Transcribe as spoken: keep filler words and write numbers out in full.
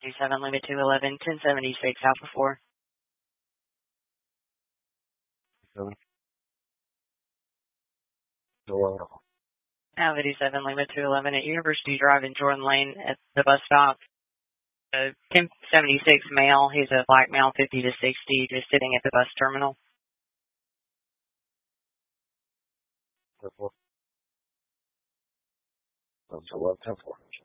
seven Lima two eleven, ten seventy-six Alpha four. Seven. Hello. Alpha seven Lima two eleven at University Drive in Jordan Lane at the bus stop. Uh, ten seventy-six male. He's a black male, fifty to sixty, just sitting at the bus terminal. ten four. That's eleven, ten four.